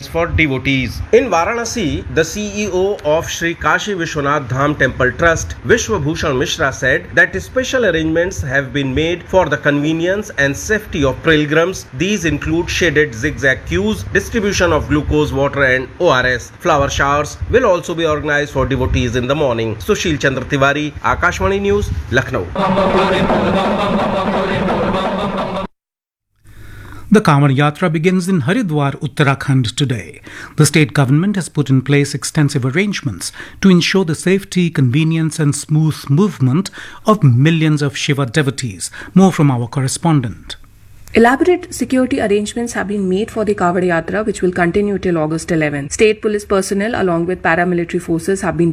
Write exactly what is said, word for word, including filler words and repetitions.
for devotees. In Varanasi, the C E O of Sri Kashi Vishwanath Dham Temple Trust, Vishwa Bhushan Mishra, said that special arrangements have been made for the convenience and safety of pilgrims. These include shaded zigzag queues, distribution of glucose water and O R S. Flower showers will also be organized for devotees in the morning. Sushil Chandra Tiwari, Akashvani News, Lucknow. The Kanwar Yatra begins in Haridwar, Uttarakhand today. The state government has put in place extensive arrangements to ensure the safety, convenience and smooth movement of millions of Shiva devotees. More from our correspondent. Elaborate security arrangements have been made for the Kanwar Yatra, which will continue till August eleventh. State police personnel along with paramilitary forces have been